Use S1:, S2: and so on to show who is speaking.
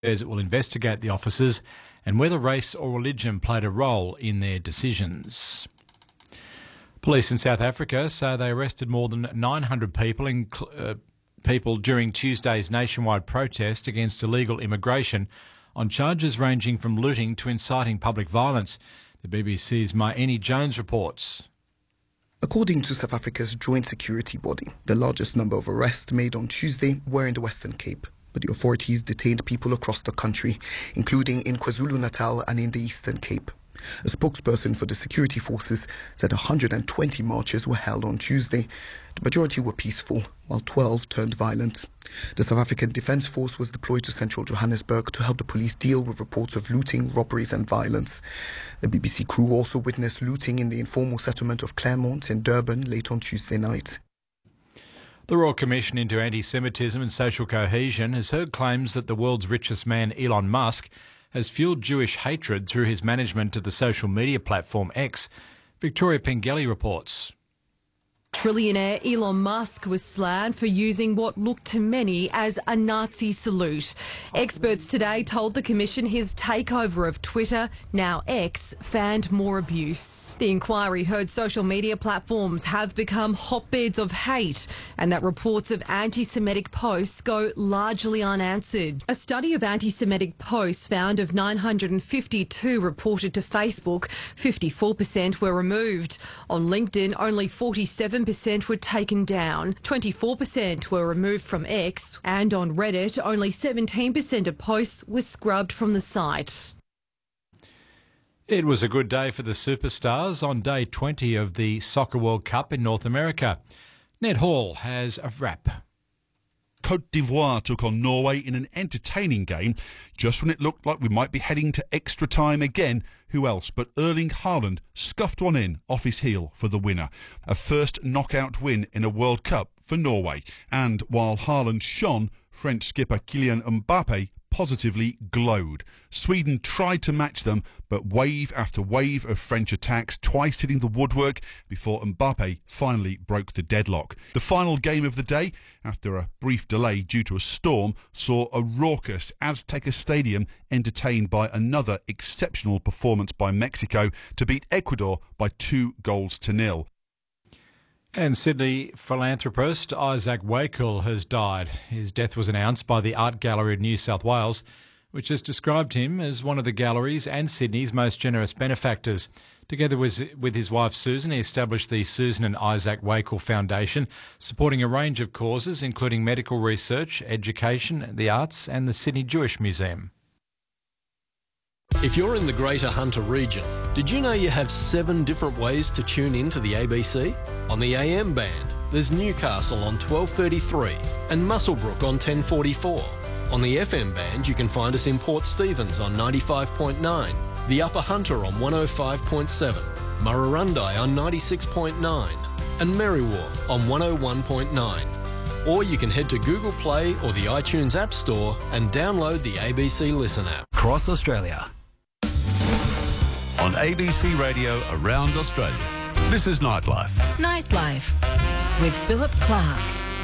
S1: says it will investigate the officers and whether race or religion played a role in their decisions. Police in South Africa say they arrested more than 900 people during Tuesday's nationwide protest against illegal immigration on charges ranging from looting to inciting public violence. The BBC's Maeni Jones reports.
S2: According to South Africa's joint security body, the largest number of arrests made on Tuesday were in the Western Cape. But the authorities detained people across the country, including in KwaZulu-Natal and in the Eastern Cape. A spokesperson for the security forces said 120 marches were held on Tuesday. The majority were peaceful, while 12 turned violent. The South African Defence Force was deployed to central Johannesburg to help the police deal with reports of looting, robberies and violence. The BBC crew also witnessed looting in the informal settlement of Claremont in Durban late on Tuesday night.
S1: The Royal Commission into Anti-Semitism and Social Cohesion has heard claims that the world's richest man, Elon Musk, has fueled Jewish hatred through his management of the social media platform X. Victoria Pengelly reports.
S3: Trillionaire Elon Musk was slammed for using what looked to many as a Nazi salute. Experts today told the Commission his takeover of Twitter, now X, fanned more abuse. The inquiry heard social media platforms have become hotbeds of hate and that reports of anti-Semitic posts go largely unanswered. A study of anti-Semitic posts found of 952 reported to Facebook, 54% were removed. On LinkedIn, only 47% were taken down, 24% were removed from X, and on Reddit, only 17% of posts were scrubbed from the site.
S1: It was a good day for the superstars on day 20 of the Soccer World Cup in North America. Ned Hall has a wrap.
S4: Côte d'Ivoire took on Norway in an entertaining game. Just when it looked like we might be heading to extra time again, who else but Erling Haaland scuffed one in off his heel for the winner. A first knockout win in a World Cup for Norway. And while Haaland shone, French skipper Kylian Mbappe positively glowed. Sweden tried to match them, but wave after wave of French attacks, twice hitting the woodwork before Mbappe finally broke the deadlock. The final game of the day, after a brief delay due to a storm, saw a raucous Azteca Stadium entertained by another exceptional performance by Mexico to beat Ecuador by 2-0.
S1: And Sydney philanthropist Isaac Wakell has died. His death was announced by the Art Gallery of New South Wales, which has described him as one of the gallery's and Sydney's most generous benefactors. Together with his wife Susan, he established the Susan and Isaac Wakell Foundation, supporting a range of causes including medical research, education, the arts and the Sydney Jewish Museum.
S5: If you're in the Greater Hunter region, did you know you have 7 different ways to tune in to the ABC? On the AM band, there's Newcastle on 1233 and Muswellbrook on 1044. On the FM band, you can find us in Port Stephens on 95.9, the Upper Hunter on 105.7, Murrurundi on 96.9 and Merriwa on 101.9. Or you can head to Google Play or the iTunes App Store and download the ABC Listen app.
S6: Across Australia. On ABC Radio around Australia. This is Nightlife.
S7: Nightlife with Philip Clark.